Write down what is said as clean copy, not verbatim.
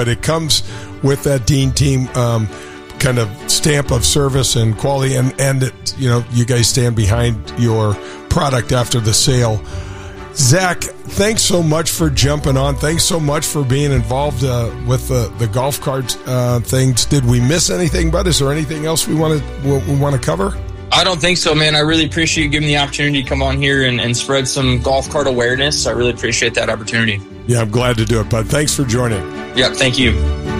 But it comes with that Dean Team kind of stamp of service and quality, and it, you guys stand behind your product after the sale. Zach, thanks so much for jumping on. Thanks so much for being involved with the golf cart things. Did we miss anything, bud? Is there anything else we want to cover? I don't think so, man. I really appreciate you giving me the opportunity to come on here and spread some golf cart awareness. I really appreciate that opportunity. Yeah, I'm glad to do it, bud. Thanks for joining. Yeah, thank you.